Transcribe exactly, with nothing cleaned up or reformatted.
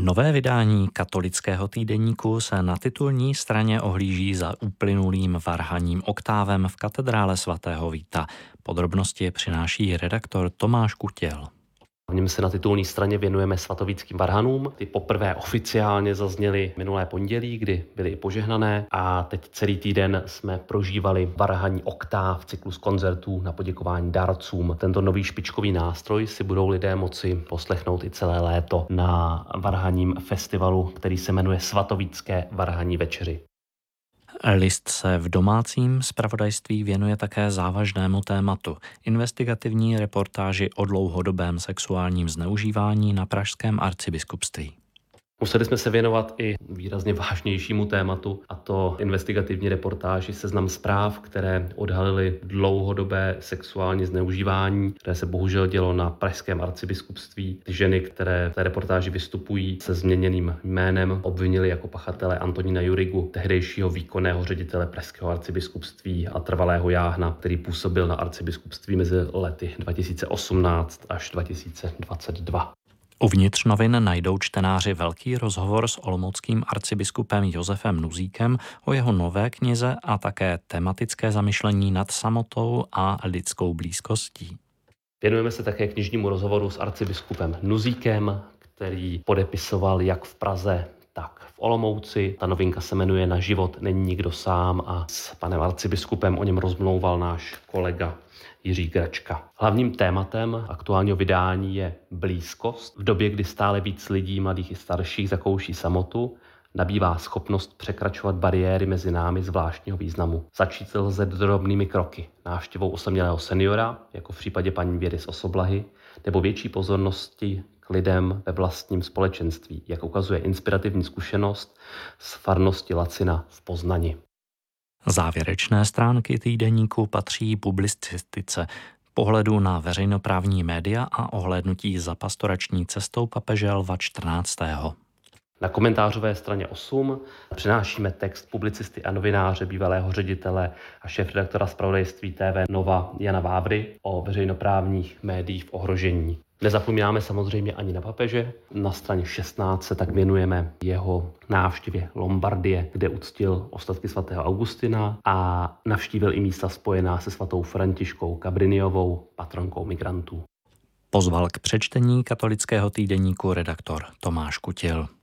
Nové vydání katolického týdeníku se na titulní straně ohlíží za uplynulým varhaním oktávem v katedrále svatého Víta. Podrobnosti přináší redaktor Tomáš Kutěl. V něm se na titulní straně věnujeme svatovíckým varhanům. Ty poprvé oficiálně zazněly minulé pondělí, kdy byly i požehnané, a teď celý týden jsme prožívali varhaní oktáv, cyklus koncertů na poděkování dárcům. Tento nový špičkový nástroj si budou lidé moci poslechnout i celé léto na varhaním festivalu, který se jmenuje Svatovícké varhaní večeři. List se v domácím zpravodajství věnuje také závažnému tématu – investigativní reportáži o dlouhodobém sexuálním zneužívání na pražském arcibiskupství. Museli jsme se věnovat i výrazně vážnějšímu tématu, a to investigativní reportáži Seznam zpráv, které odhalily dlouhodobé sexuální zneužívání, které se bohužel dělo na pražském arcibiskupství. Ty ženy, které v té reportáži vystupují se změněným jménem, obvinili jako pachatele Antonína Jurigu, tehdejšího výkonného ředitele pražského arcibiskupství a trvalého jáhna, který působil na arcibiskupství mezi lety dva tisíce osmnáct až dva tisíce dvacet dva. Uvnitř novin najdou čtenáři velký rozhovor s olomouckým arcibiskupem Josefem Nuzíkem o jeho nové knize a také tematické zamyšlení nad samotou a lidskou blízkostí. Věnujeme se také knižnímu rozhovoru s arcibiskupem Nuzíkem, který podepisoval jak v Praze, tak v Olomouci. Ta novinka se jmenuje Na život není nikdo sám a s panem arcibiskupem o něm rozmlouval náš kolega Jiří Gračka. Hlavním tématem aktuálního vydání je blízkost. V době, kdy stále víc lidí, mladých i starších, zakouší samotu, nabývá schopnost překračovat bariéry mezi námi zvláštního významu. Začít lze drobnými kroky, návštěvou osamělého seniora, jako v případě paní Věry z Osoblahy, nebo větší pozornosti k lidem ve vlastním společenství, jak ukazuje inspirativní zkušenost z farnosti Lacina v Poznani. Závěrečné stránky týdeníku patří publicistice, pohledu na veřejnoprávní média a ohlédnutí za pastorační cestou papeže Lva čtrnáctého. Na komentářové straně osm přinášíme text publicisty a novináře, bývalého ředitele a šéfredaktora zpravodajství T V Nova Jana Vávry o veřejnoprávních médiích v ohrožení. Nezapomínáme samozřejmě ani na papeže. Na straně šestnáct se tak věnujeme jeho návštěvě Lombardie, kde uctil ostatky svatého Augustina a navštívil i místa spojená se svatou Františkou Cabriniovou, patronkou migrantů. Pozval k přečtení katolického týdeníku redaktor Tomáš Kutěl.